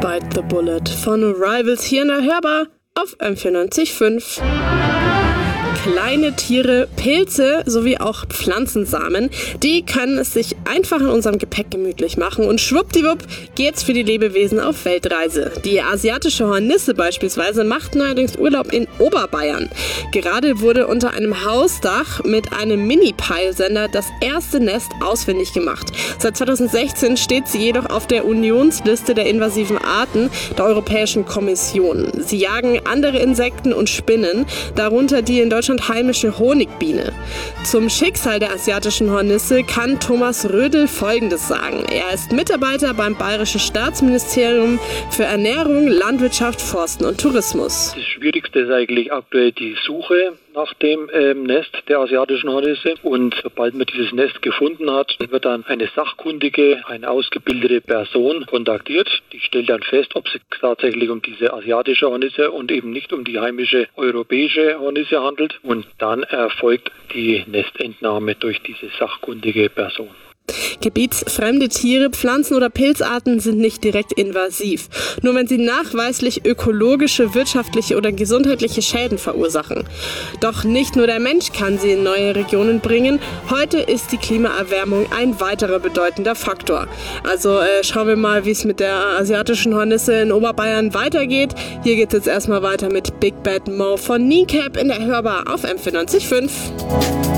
Bite the Bullet von Rivals hier in der Hörbar auf M94.5. Kleine Tiere, Pilze sowie auch Pflanzensamen, die können es sich einfach in unserem Gepäck gemütlich machen und schwuppdiwupp geht's für die Lebewesen auf Weltreise. Die asiatische Hornisse beispielsweise macht neuerdings Urlaub in Oberbayern. Gerade wurde unter einem Hausdach mit einem Mini-Peilsender das erste Nest ausfindig gemacht. Seit 2016 steht sie jedoch auf der Unionsliste der invasiven Arten der Europäischen Kommission. Sie jagen andere Insekten und Spinnen, darunter die in Deutschland heimische Honigbiene. Zum Schicksal der asiatischen Hornisse kann Thomas Rödel Folgendes sagen. Er ist Mitarbeiter beim Bayerischen Staatsministerium für Ernährung, Landwirtschaft, Forsten und Tourismus. Das Schwierigste ist eigentlich aktuell die Suche nach dem Nest der asiatischen Hornisse. Und sobald man dieses Nest gefunden hat, wird dann eine sachkundige, eine ausgebildete Person kontaktiert. Die stellt dann fest, ob es tatsächlich um diese asiatische Hornisse und eben nicht um die heimische europäische Hornisse handelt. Und dann erfolgt die Nestentnahme durch diese sachkundige Person. Gebietsfremde Tiere, Pflanzen oder Pilzarten sind nicht direkt invasiv. Nur wenn sie nachweislich ökologische, wirtschaftliche oder gesundheitliche Schäden verursachen. Doch nicht nur der Mensch kann sie in neue Regionen bringen. Heute ist die Klimaerwärmung ein weiterer bedeutender Faktor. Also schauen wir mal, wie es mit der asiatischen Hornisse in Oberbayern weitergeht. Hier geht es jetzt erstmal weiter mit Big Bad Mo von Kneecap in der Hörbar auf M94.5.